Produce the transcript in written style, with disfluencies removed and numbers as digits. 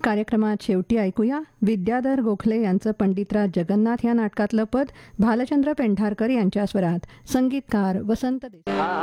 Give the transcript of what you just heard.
कार्यक्रमात शेवटी ऐकूया विद्याधर गोखले यांचं पंडितराज जगन्नाथ या नाटकातलं पद भालचंद्र पेंढारकर यांच्या स्वरात. संगीतकार वसंत देसाई.